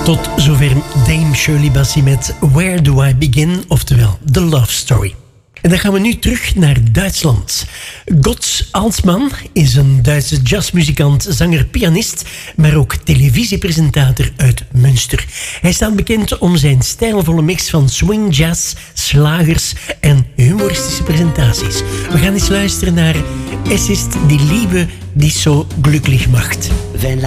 Tot zover Dame Shirley Bassey met Where Do I Begin, oftewel The Love Story. En dan gaan we nu terug naar Duitsland. Götz Alsmann is een Duitse jazzmuzikant, zanger, pianist, maar ook televisiepresentator uit Münster. Hij staat bekend om zijn stijlvolle mix van swing jazz, slagers en humoristische presentaties. We gaan eens luisteren naar Es ist die Liebe, die so glücklich macht. Wenn